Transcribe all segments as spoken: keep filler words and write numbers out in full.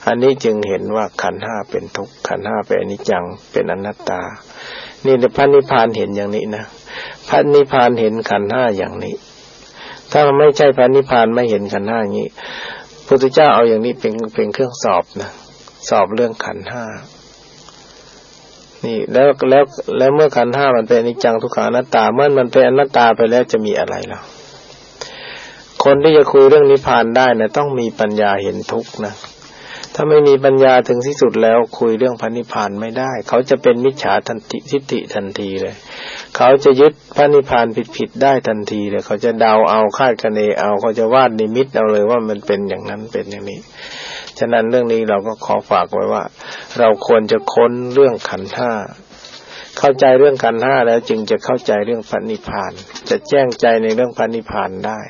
อันนี้จึงเห็นว่าขันธ์ห้าเป็นทุกข์ขันธ์ห้าเป็นอนิจจังเป็นอนัตตานี่พระนิพพานเห็นอย่างนี้นะพระนิพพานเห็นขันธ์ห้าอย่างนี้ถ้าไม่ใช่พระนิพพานไม่เห็นขันธ์ห้าอย่างนี้พระพุทธเจ้าเอาอย่างนี้เป็นเป็นเครื่องสอบนะสอบเรื่องขันธ์ห้านี่แล้วแล้วแล้วเมื่อขันธ์ห้ามันเป็นอนิจจังทุกขังอนัตตาเมื่อมันเป็นอนัตตาไปแล้วจะมีอะไรล่ะคนที่จะคุยเรื่องนิพพานได้นะต้องมีปัญญาเห็นทุกข์นะถ้าไม่มีปัญญาถึงที่สุดแล้วคุยเรื่องพระนิพพานไม่ได้เขาจะเป็นมิจฉาทันติทิฏฐิทันทีเลยเขาจะยึดพระนิพพานผิดๆได้ทันทีเลยเขาจะเดาเอาคาดคะเนเอาเขาจะวาดนิมิตเอาเลยว่ามันเป็นอย่างนั้นเป็นอย่างนี้ฉะนั้นเรื่องนี้เราก็ขอฝากไว้ว่าเราควรจะค้นเรื่องขันธ์ห้าเข้าใจเรื่องขันธ์ห้าแล้วจึงจะเข้าใจเรื่องพระนิพพานจะแจ้งใจในเรื่องพระนิพพานได้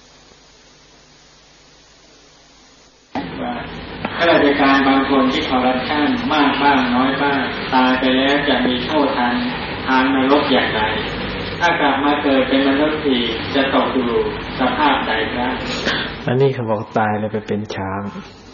ข้าราชการบางคนที่คอร์รัปชันมากบ้างน้อยบ้างตายไปแล้วจะมีโทษทางทางนรกอย่างไรถ้ากลับมาเกิดเป็นมนุษย์อีกจะตกอยู่สภาพใดครับอันนี้เขาบอกตายแล้วไปเป็นช้าง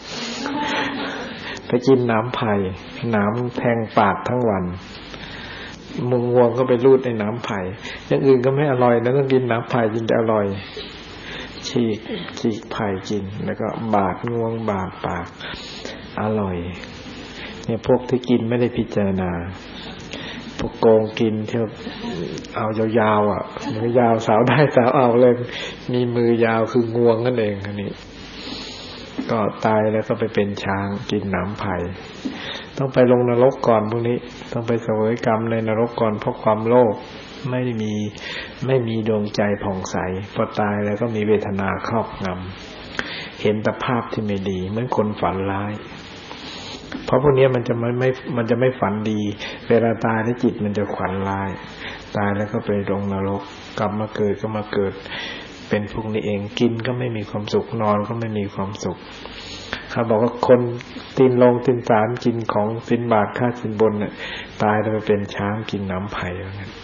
ไปกินน้ำไผ่น้ำแทงปากทั้งวันมึงงวงก็ไปรูดในน้ำไผ่อย่างอื่นก็ไม่อร่อยนะต้องกินน้ำไผ่จึงจะอร่อยฉีกฉีกไผ่กินแล้วก็บาดงวงบาดปากอร่อยเนี่ยพวกที่กินไม่ได้พิจารณาพวกโกงกินเที่ยวเอายาวๆอ่ะมือยาวสาวได้สาวเอาเลยมีมือยาวคืองวงนั่นเองอันนี้ก็ตายแล้วก็ไปเป็นช้างกินน้ำไผ่ต้องไปลงนรกก่อนพวกนี้ต้องไปเสวยกรรมในนรกก่อนเพราะความโลภไม่มีไม่มีดวงใจผ่องใสพอตายแล้วก็มีเวทนาครอบงำเห็นแต่ภาพที่ไม่ดีเหมือนคนฝันร้ายเพราะพวกนี้มันจะไม่ไม่มันจะไม่ฝันดีเวลาตายแล้วจิตมันจะขวัญร้ายตายแล้วก็ไปลงนรกกลับมาเกิดก็มาเกิดเป็นพวกนี้เองกินก็ไม่มีความสุขนอนก็ไม่มีความสุขเขาบอกว่าคนตีนลงตีนศาลกินของสินบาทค่าสินบนเนี่ยตายแล้วไปเป็นช้างกินน้ำไผ่อย่างนั้น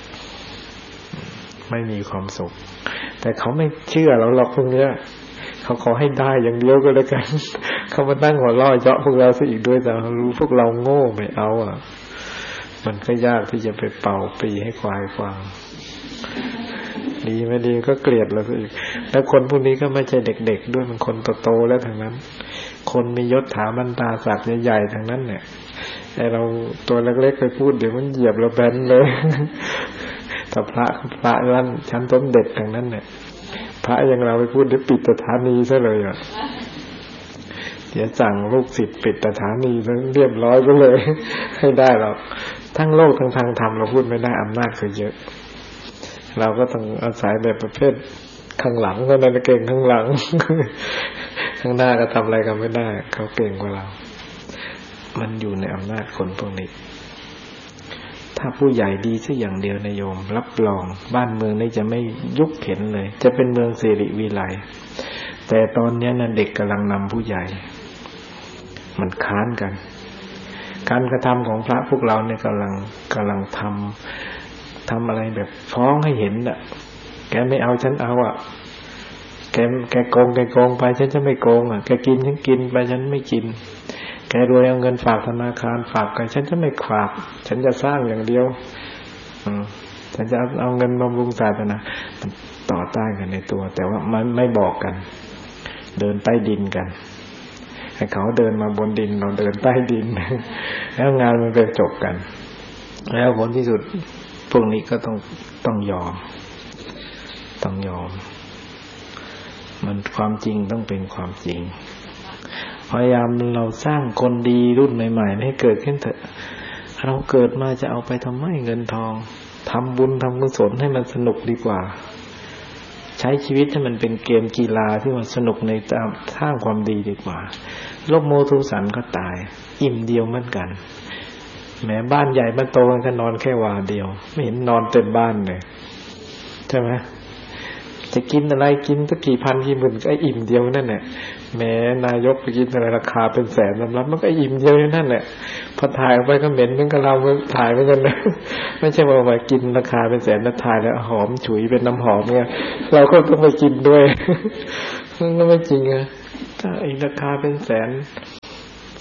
ไม่มีความสุขแต่เขาไม่เชื่อเราหรอกพวกเนี้ยเขาขอให้ได้อย่างเดียวก็แล้วกันเขามาตั้งหัวล้อเยาะพวกเราซะอีกด้วยแต่รู้พวกเราโง่ไม่เอาอ่ะมันก็ยากที่จะไปเป่าปีให้ควายฟังดีไม่ดีก็เกลียดเราซะอีกแล้วคนพวกนี้ก็ไม่ใช่เด็กๆด้วยมันคนโตๆแล้วทั้งนั้นคนมียศถาบรรดาศักดิ์ใหญ่ๆทั้งนั้นเนี่ยไอเราตัวเล็กๆไปพูดเดี๋ยวมันเหยียบเราแบนเลยแต่พระพระนั่นชั้นต้นเด็กทั้งนั้นเนี่ยพระอย่างเราไปพูดเดี๋ยวปิดสถานีซะเลยอ่ะเดี๋ยวสั่งลูกศิษย์ปิดสถานีแล้วเรียบร้อยไปเลยให้ได้หรอกทั้งโลกทั้งทางธรรมเราพูดไม่ได้อำนาจคือเยอะเราก็ต้องอาศัยแบบประเภทข้างหลังเท่านั้นเก่งข้างหลังข้างหน้าก็ทำอะไรกันไม่ได้เขาเก่งกว่าเรามันอยู่ในอำนาจคนพวกนี้ถ้าผู้ใหญ่ดีสักอย่างเดียวนะโยมรับรองบ้านเมืองนี่จะไม่ยุบเข็นเลยจะเป็นเมืองสิริวิไลแต่ตอนนี้นะเด็กกำลังนำผู้ใหญ่มันค้านกันการกระทำของพระพวกเราเนี่ยกำลังกำลังทำทำอะไรแบบฟ้องให้เห็นอ่ะแกไม่เอาฉันเอาอ่ะแกแกโกงแกโกงไปฉันจะไม่โกงอ่ะแกกินฉันกินไปฉันไม่กินแกรวยเอาเงินฝากธนาคารฝากกันฉันจะไม่ฝากฉันจะสร้างอย่างเดียวอืมฉันจะเอาเงินบำรุงศาสนามันต่อต้านกันในตัวแต่ว่ามันไม่บอกกันเดินใต้ดินกันให้เขาเดินมาบนดินเราเดินใต้ดินแล้วงานมันเป็นจบกันแล้วผลที่สุดพวกนี้ก็ต้องต้องยอมต้องยอมมันความจริงต้องเป็นความจริงพยายามเราสร้างคนดีรุ่นใหม่ๆให้เกิดขึ้นเถอะเราเกิดมาจะเอาไปทำไมเงินทองทำบุญทำกุศลให้มันสนุกดีกว่าใช้ชีวิตให้มันเป็นเกมกีฬาที่มันสนุกในตามสร้างความดีดีกว่าโลภโมโทสันก็ตายอิ่มเดียวเหมือนกันแม้บ้านใหญ่บ้านโตกันก็นอนแค่วาเดียวไม่เห็นนอนเต็มบ้านเลยใช่ไหมจะกินอะไรกินสักกี่พันกี่หมื่นก็อิ่มเดียวนั่นแหละแม้นายกไปกินอะไรราคาเป็นแสนสำรับมันก็อิ่มเดียวนั่นแหละพอถ่ายออกไปก็เหม็นเหมือนกับเราถ่ายเหมือนกันนะไม่ใช่ว่ามากินราคาเป็นแสนแล้วถ่ายแล้วหอมฉุยเป็นน้ำหอมเนี่ยเราก็ต้องไปกินด้วยมันก็ไม่จริงอะถ้าอีกราคาเป็นแสน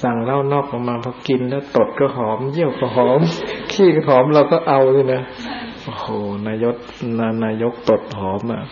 สั่งเหล้านอกมาพอกินแล้วตดก็หอมเยี่ยวก็หอมขี้ก็หอมเราก็เอาเลยนะโอ้โหนายกนายกตดหอมอ่ะ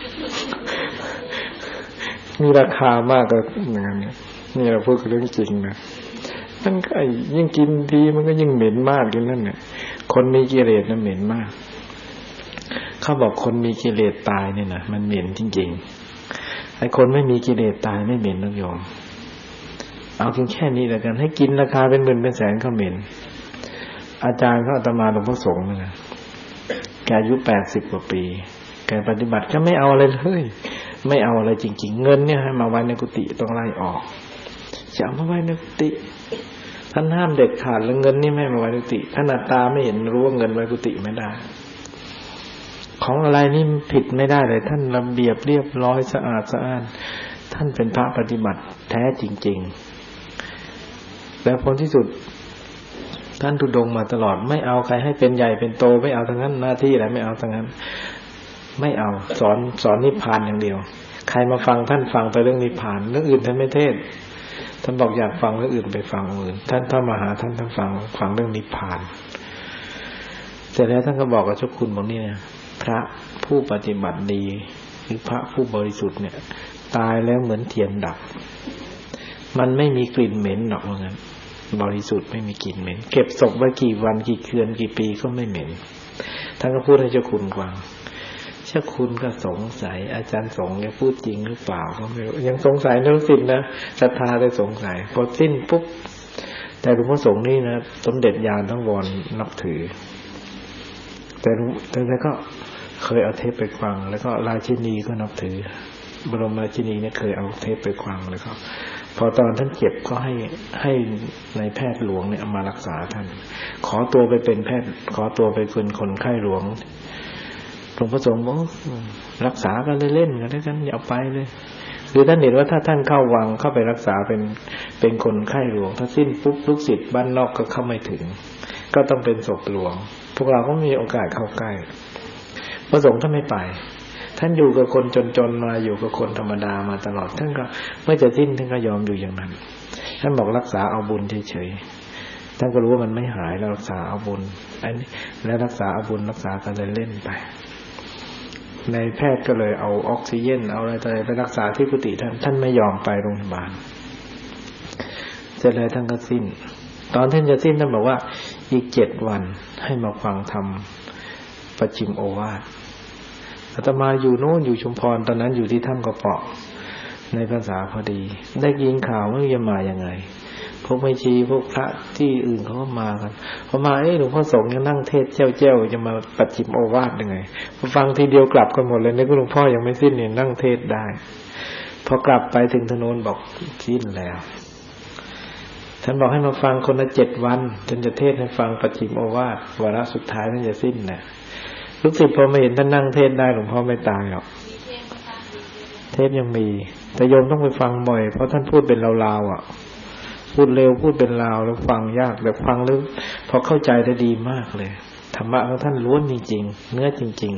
มีราคามากเลยอย่างนั้นนี่เราพูดเรื่องจริงนะมันก็ยิ่งกินดีมันก็ยิ่งเหม็นมากอย่างนั้นเนี่ยคนมีกิเลสน่ะเหม็นมากเขาบอกคนมีกิเลสตายเนี่ยนะมันเหม็นจริงๆไอ้คนไม่มีกิเลสตายไม่เหม็นนะโยมเอาเพียงแค่นี้แล้วกันให้กินราคาเป็นหมื่นเป็นแสนก็เหม็นอาจารย์เขาอาตมาหลวงพ่อสงฆ์นะแกอายุแปดสิบกว่าปีแกปฏิบัติก็ไม่เอาอะไรเลยไม่เอาอะไรจริงๆเงินเนี่ยให้มาไว้ในกุฏิต้องไล่ออกจะเอามาไว้ในกุฏิท่านห้ามเด็ดขาดแล้วเงินนี่ไม่มาไว้ในกุฏิท่านตาไม่เห็นรู้ว่าเงินไว้กุฏิไม่ได้ของอะไรนี่ผิดไม่ได้เลยท่านระเบียบเรียบร้อยสะอาดสะอ้านท่านเป็นพระปฏิบัติแท้จริงๆแล้วผลที่สุดท่านทุดงมาตลอดไม่เอาใครให้เป็นใหญ่เป็นโตไม่เอาทั้งนั้นหน้าที่อะไรไม่เอาทั้งนั้นไม่เอาสอนสอนนิพพานอย่างเดียวใครมาฟังท่านฟังแต่เรื่องนิพพานเรื่องอื่นท่านไม่เทศท่านบอกอยากฟังเรื่องอื่นไปฟังอื่นท่านถ้ามาหาท่านท่านฟังฟังเรื่องนิพพานเสร็จแล้วท่านก็บอกกับเจ้าคุณบอกนี่เนี่ยพระผู้ปฏิบัติดีหรือพระผู้บริสุทธิ์เนี่ยตายแล้วเหมือนเทียนดับมันไม่มีกลิ่นเหม็นหรอกว่างั้นบริสุทธิ์ไม่มีกลิ่นเหม็นเก็บศพไว้กี่วันกี่เดือนกี่ปีก็ไม่เหม็นท่านก็พูดให้เจ้าคุณฟังเจ้าคุณก็สงสัยอาจารย์สงฆ์เนี่ยพูดจริงหรือเปล่าก็ไม่รู้ยังสงสัยนักศิษย์นะศรัทธาได้สงสัยพอสิ้นปุ๊บแต่หลวงพ่อสงฆ์นี่นะสมเด็จญาณทั้งวรนับถือแต่แต่ก็เคยเอาเทปไปฟังแล้วก็ราชินีก็นับถือบรมราชินีเนี่ยเคยเอาเทปไปฟังแล้วก็พอตอนท่านเจ็บก็ให้ให้ในแพทย์หลวงเนี่ยเอามารักษาท่านขอตัวไปเป็นแพทย์ขอตัวไปเป็นคนไข้หลวงหลวงพ่อสงฆ์บอกรักษากันเล่นๆกันแล้วกันอย่าเอาไปเลยคือท่านเห็นว่าถ้าท่านเข้าวังเข้าไปรักษาเป็นเป็นคนไข้หลวงถ้าสิ้นปุ๊บลูกศิษย์บ้านนอกก็เข้าไม่ถึงก็ต้องเป็นศพหลวงพวกเราก็มีโอกาสเข้าใกล้พระสงฆ์ท่านไม่ไปท่านอยู่กับคนจนๆมาอยู่กับคนธรรมดามาตลอดท่านก็เมื่อจะสิ้นท่านก็ยอมอยู่อย่างนั้นท่านบอกรักษาเอาบุญเฉยๆท่านก็รู้ว่ามันไม่หายแล้วรักษาเอาบุญอันนี้แล้วรักษาเอาบุญรักษากันเล่นๆไปในแพทย์ก็เลยเอาออกซิเจนเอาอะไรต่ออะไรไปรักษาที่กุฏิท่านท่านไม่ยอมไปโรงพยาบาลเสร็จแล้วท่านก็สิ้นตอนท่านจะสิ้นท่านบอกว่าอีกเจ็ดวันให้มาฟังธรรมประชิมโอวาทอาตมาอยู่โน่นอยู่ชุมพรตอนนั้นอยู่ที่ถ้ำกระเปาะในพรรษาพอดีได้ยินข่าวว่าจะมายังไงพวกไม่ชีพวกพระที่อื่นเขาก็มากันพอมาเอ้ยหลวงพ่อสงฆ์ยังนั่งเทศเจ้าเจ้าจะมาปัดจิมโอวาทยังไงพอฟังทีเดียวกลับกันหมดเลยนึกว่าหลวงพ่อยังไม่สิ้นเนี่ยนั่งเทศได้พอกลับไปถึงถนนบอกสิ้นแล้วท่านบอกให้มาฟังคนละเจ็ดวันจนจะเทศให้ฟังปัดจิมโอวาทวาระสุดท้ายท่านจะสิ้นนะลูกศิษย์พอไม่เห็นท่านนั่งเทศได้หลวงพ่อไม่ตายหรอกเทศยังมีแต่โยมต้องไปฟังบ่อยเพราะท่านพูดเป็นลาวๆอ่ะพูดเร็วพูดเป็นลาวแล้วฟังยากแต่ฟังแล้วพอเข้าใจได้ดีมากเลยธรรมะของท่านล้วนจริงๆเนื้อจริง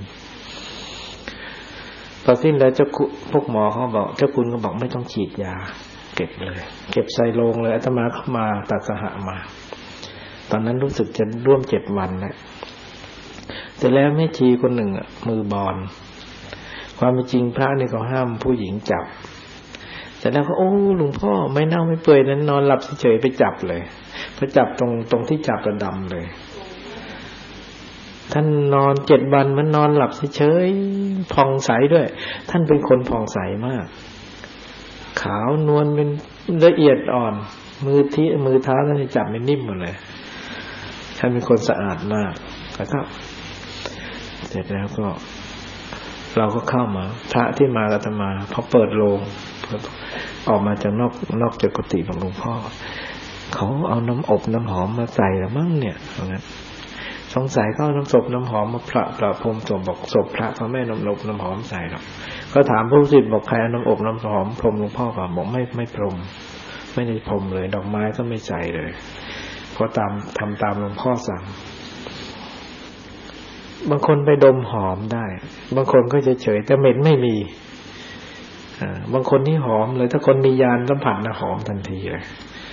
ๆพอสิ้นแล้วเจ้าพวกหมอเขาบอกเจ้าคุณก็บอกไม่ต้องฉีดยาเก็บเลยเก็บใส่โลงเลยอาตมาเข้ามาตัดสหมาตอนนั้นรู้สึกจะร่วมเจ็ดวันแล้วแต่แล้วแม่ชีคนหนึ่งอ่ะมือบอลความเป็นจริงพระนี่เขาห้ามผู้หญิงจับแต่แล้วก็โอ้หลวงพ่อไม่เน่าไม่เปื่อยนั้นนอนหลับเฉยๆไปจับเลยพอจับตรงตรงที่จับระดำเลยท่านนอนเจ็ดวันมันนอนหลับเฉยๆผ่องใสด้วยท่านเป็นคนผ่องใสมากขาวนวลเป็นละเอียดอ่อนมือที่มือเท้าท่านจับไม่นิ่มหมดเลยท่านเป็นคนสะอาดมากแล้วก็เสร็จแล้วก็เราก็เข้ามาพระที่มาอาตมาพอเปิดโลงออกมาจากนอกนอกจากกุฏิของหลวงพ่อเขาเอาน้ำอบน้ำหอมมาใส่ละมั้งเนี่ยเพราะงั้นสงสัยเขาเอาน้ำศพน้ำหอมมาประประพรมศพบอกศพพระเขาไม่น้ำอบน้ำหอมใส่หรอกก็ถามผู้ศิษย์บอกใครเอาน้ำอบน้ำหอมพรมหลวงพ่อป่ะบอกไม่ไม่พรมไม่ได้พรมเลยดอกไม้ก็ไม่ใส่เลยเพราะตามทำตามหลวงพ่อสั่งบางคนไปดมหอมได้บางคนก็จะเฉยแต่เหม็นไม่มีบางคนที่หอมเลยถ้าคนมีญาณสัมผัสนะหอมทันทีเลย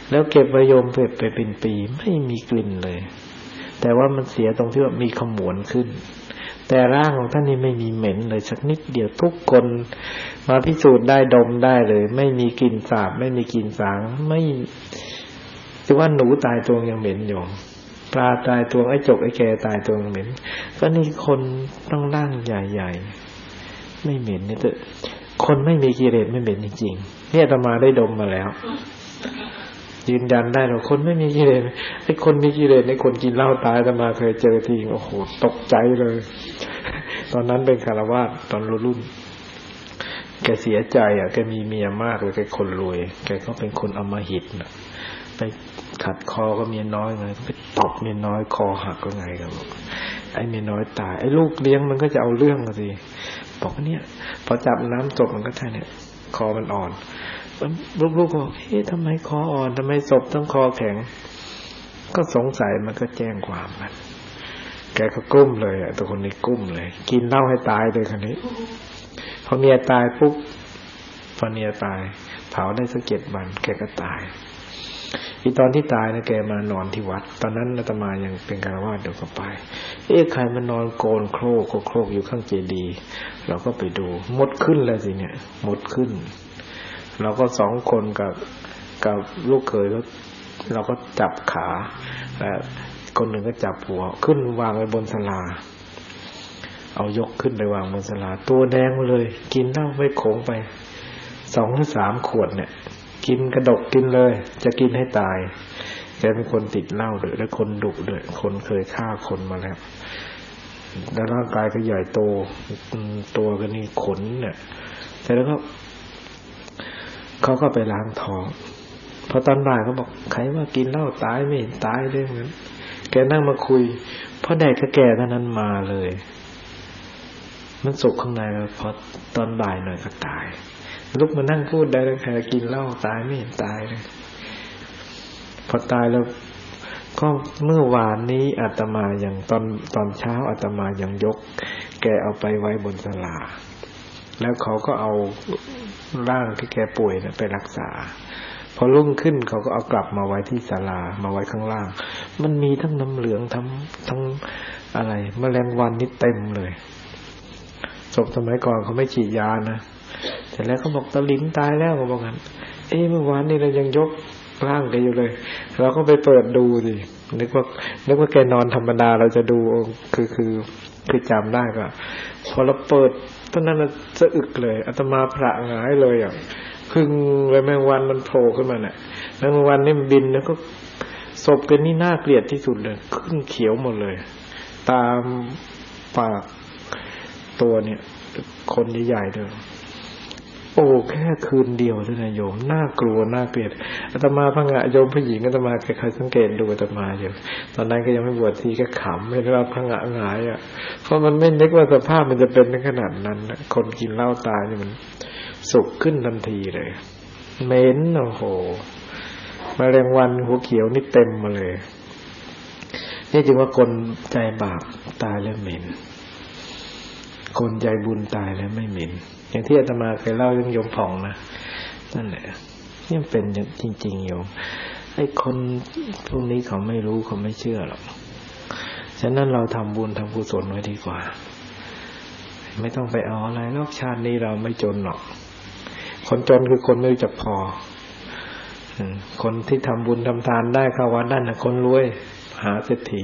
แล้วเก็บไว้โยมเก็บไปเป็นปีไม่มีกลิ่นเลยแต่ว่ามันเสียตรงที่ว่ามีขมวดขึ้นแต่ร่างของท่านนี่ไม่มีเหม็นเลยสักนิดเดียวทุกคนมาพิสูจน์ได้ดมได้เลยไม่มีกลิ่นสาบไม่มีกลิ่นสางไม่จะว่าหนูตายตัวยังเหม็นอยู่ปลาตายตัวไอ้จกไอ้แกตายตัวยังเหม็นก็นี่คนต้องร่างใหญ่ๆไม่เหม็นนี่เถอะคนไม่มีกิเลสไม่เหม็นจริงๆเนี่ยอาตมาได้ดมมาแล้วยืนยันได้ว่าคนไม่มีกิเลสไอ้คนมีกิเลสในคนกินเหล้าตายอาตมาเคยเจอทีโอ้โหตกใจเลยตอนนั้นเป็นคฤหัสถ์ตอนรุ่นแกเสียใจอ่ะแกมีเมียมากเลยแกคนรวยแกก็เป็นคนอำมหิตน่ะไปขัดคอก็เมียน้อยไงไปตบเมียน้อยคอหักก็ไงครับไอ้เมียน้อยตายไอ้ลูกเลี้ยงมันก็จะเอาเรื่องอ่ะสิบอกว่าเนี่ยพอจับน้ำศพมันก็ใช่เนี่ยคอมันอ่อนลูกๆบอกเฮ้ยทำไมคออ่อนทำไมศพต้องคอแข็งก็สงสัยมันก็แจ้งความมันแกก็กุ้มเลยอ่ะตัวคนนี้กุ้มเลยกินเหล้าให้ตายเลยคนนี้พอเมียตายปุ๊บพอเมียตายเผาได้สักเจ็ดวันแกก็ตายอีตอนที่ตายนะแกมานอนที่วัดตอนนั้นอาตมายังเป็นฆราวาสเดี๋ยวก็ไปเอ๊ะใครมานอนโกนโครกโครกอยู่ข้างเจดีย์เราก็ไปดูมดขึ้นแล้วสิเนี่ยมดขึ้นเราก็สองคนกับกับลูกเขยแล้วเราก็จับขาแต่คนหนึ่งก็จับหัวขึ้นวางไว้บนศาลาเอายกขึ้นไปวางบนศาลาตัวแดงเลยกินเหล้าไม่โขงไปสองหรือสามขวดเนี่ยกินกระดกกินเลยจะกินให้ตายแกเป็นคนติดเหล้าด้วยและคนดุด้วยคนเคยฆ่าคนมาแล้วแล้วร่างกายก็ใหญ่โตตัวก็นี่ขนเนี่ยแต่แล้วก็เขาก็ไปล้างท้องพอตอนบ่ายเขาบอกใครว่ากินเหล้าตายไม่เห็นตายเลยเหมือนแกนั่งมาคุยพอแดกก็แก่เท่านั้นมาเลยมันสุกข้างในแล้วพอตอนบ่ายหน่อยก็ตายลุกมานั่งพูดได้เลยใครกินเหล้าตายไม่เห็นตายเลยพอตายแล้วก็เมื่อวานนี้อาตมาอย่างตอนตอนเช้าอาตมายังยกแกเอาไปไว้บนศาลาแล้วเขาก็เอาร่างที่แกป่วยเนี่ยไปรักษาพอรุ่งขึ้นเขาก็เอากลับมาไว้ที่ศาลามาไว้ข้างล่างมันมีทั้งน้ำเหลืองทั้งทั้งอะไรแมลงวันนี่เต็มเลยศพสมัยก่อนเขาไม่ฉีดยานะแต่แล้วเขาบอกตะลิงตายแล้วเขาบอกกันเอ๊ะเมื่อวานนี้เรายังยกร่างแกอยู่เลยเราก็ไปเปิดดูสินึกว่านึกว่าแกนอนธรรมดาเราจะดูคือคือคือจำได้ก็พอเราเปิดตอนนั้นสะอึกเลยอาตมาพระหงายเลยอ่ะพึ่งเลยแมงวันมันโผล่ขึ้นมาเนี่ยแมงวันนี่มันบินแล้วก็ศพกันนี่น่าเกลียดที่สุดเลยขึ้นเขียวหมดเลยตามปากตัวเนี่ยคนใหญ่ๆด้วยโอ้แค่คืนเดียวเท่านั้นโยมน่ากลัวน่าเกลียดอาตมาพงะโยมผู้หญิงอาตมาใครๆสังเกตดูอาตมาอยู่ตอนนั้นก็ยังไม่บวชทีก็ขำไม่ได้ว่าพงะหงายอ่ะเพราะมันไม่นึกว่าสภาพมันจะเป็นในขนาดนั้นนะคนกินเหล้าตายนี่มันสุกขึ้นทันทีเลยเหม็นโอ้โหแมลงวันหัวเขียวนี่เต็มมาเลยนี่จึงว่าคนใจบาปตายแล้วเหม็นคนใจบุญตายแล้วไม่เหม็นอย่างที่อาตมาเคยเล่าเรื่องโยมผ่องนะนั่นแหละนี่เป็นจริงๆโยมไอ้คนพวกนี้เขาไม่รู้เขาไม่เชื่อหรอกฉะนั้นเราทำบุญทำกุศลไว้ดีกว่าไม่ต้องไปเอาอะไรนอกชาตินี้เราไม่จนหรอกคนจนคือคนไม่รู้จักพอคนที่ทำบุญทำทานได้เข้าวัดได้นะคนรวยหาเศรษฐี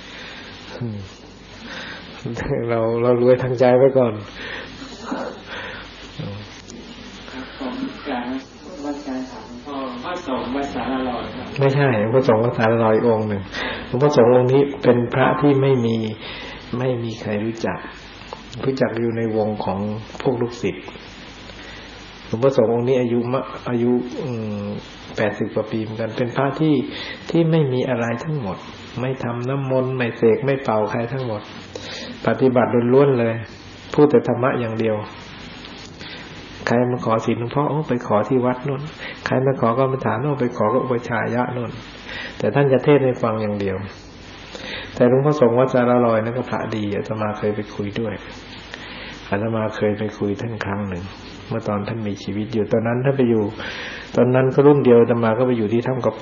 เราเรารวยทางใจไว้ก่อนไม่ใช่พระสงฆ์วัดสารลอยองค์หนึ่งพระสงฆ์องค์นี้เป็นพระที่ไม่มีไม่มีใครรู้จักรู้จักอยู่ในวงของพวกลูกศิษย์หลวงพ่อสงฆ์องค์นี้อายุมะอายุแปดสิบกว่าปีเหมือนกันเป็นพระที่ที่ไม่มีอะไรทั้งหมดไม่ทำน้ำมนต์ไม่เสกไม่เป่าใครทั้งหมดปฏิบัติล้วนๆเลยพูดแต่ธรรมะอย่างเดียวใครมาขอศีลหลวงพ่อโอ้ไปขอที่วัดนู่นใครมาขอกรรมฐานโอ้ไปขอก็อุปชายะนู่นแต่ท่านจะเทศให้ฟังอย่างเดียวแต่หลวงพ่อสงฆ์วัดสารลอยนั่นก็พระดีอาตมาเคยไปคุยด้วยอาตมาเคยไปคุยท่านครั้งหนึ่งเมื่อตอนท่านมีชีวิตอยู่ตอนนั้นท่านไปอยู่ตอนนั้นก็รุ่นเดียวอาตมาก็ไปอยู่ที่ถ้ำกระ